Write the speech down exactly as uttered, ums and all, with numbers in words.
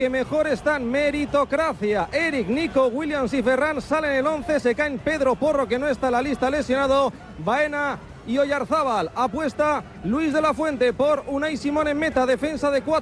que mejor están. Meritocracia. Eric, Nico, Williams y Ferran salen el once. Se caen Pedro Porro, que no está en la lista, lesionado. Baena y Oyarzábal. Apuesta Luis de la Fuente por Unai Simón en meta. Defensa de cuatro.